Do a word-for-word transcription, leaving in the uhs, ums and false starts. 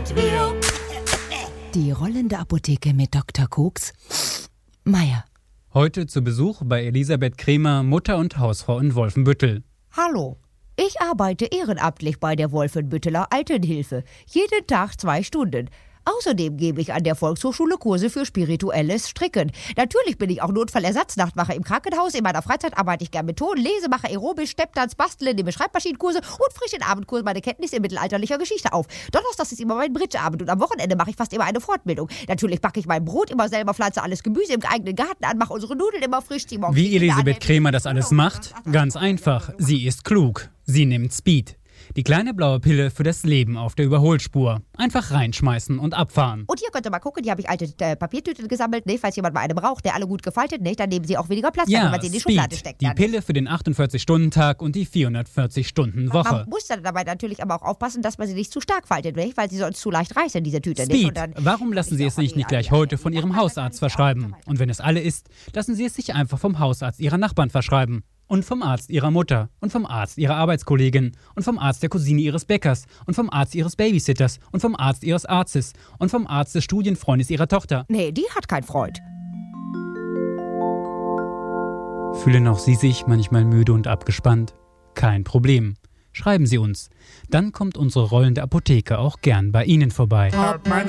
sind wir. Die rollende Apotheke mit Doktor Koks. Meier. Heute zu Besuch bei Elisabeth Kremer, Mutter und Hausfrau in Wolfenbüttel. Hallo, ich arbeite ehrenamtlich bei der Wolfenbütteler Altenhilfe. Jeden Tag zwei Stunden. Außerdem gebe ich an der Volkshochschule Kurse für spirituelles Stricken. Natürlich bin ich auch Notfallersatznachtwache im Krankenhaus. In meiner Freizeit arbeite ich gern mit Ton, lese, mache Aerobisch, Stepptanz, bastle, nehme Schreibmaschinenkurse und frische in Abendkursen meine Kenntnisse in mittelalterlicher Geschichte auf. Donnerstags ist immer mein Bridgeabend und am Wochenende mache ich fast immer eine Fortbildung. Natürlich backe ich mein Brot immer selber, pflanze alles Gemüse im eigenen Garten an, mache unsere Nudeln immer frisch. Wie Elisabeth Kremer das alles macht? Ganz einfach. Sie ist klug. Sie nimmt Speed. Die kleine blaue Pille für das Leben auf der Überholspur. Einfach reinschmeißen und abfahren. Und hier könnt ihr mal gucken, hier habe ich alte äh, Papiertüten gesammelt, ne, falls jemand mal eine braucht, der alle gut gefaltet, ne, dann nehmen sie auch weniger Platz, ja, wenn man sie in die Speed, Schublade steckt. Die Dann. Pille für den achtundvierzig-Stunden-Tag und die vierhundertvierzig-Stunden-Woche. Man muss dann dabei natürlich aber auch aufpassen, dass man sie nicht zu stark faltet, ne, weil sie sonst zu leicht reißt in diese Tüte. Speed, ne, und dann warum lassen Sie es sich nicht gleich heute von Ihrem Hausarzt verschreiben? Und wenn es alle ist, lassen Sie es sich einfach vom Hausarzt Ihrer Nachbarn verschreiben. Und vom Arzt ihrer Mutter und vom Arzt ihrer Arbeitskollegin und vom Arzt der Cousine ihres Bäckers und vom Arzt ihres Babysitters und vom Arzt ihres Arztes und vom Arzt des Studienfreundes ihrer Tochter. Nee, die hat keinen Freund. Fühlen auch Sie sich manchmal müde und abgespannt? Kein Problem. Schreiben Sie uns. Dann kommt unsere rollende Apotheke auch gern bei Ihnen vorbei. Hab meine